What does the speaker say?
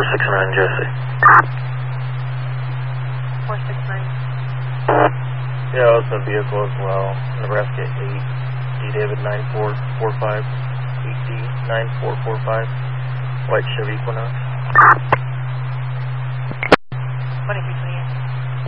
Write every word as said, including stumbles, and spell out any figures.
six nine, Jesse. four six nine. Yeah, also a vehicle as well. Nebraska eight, D David nine four four five, eight D nine four four five, white Chevy Equinox. twenty-three twenty-eight.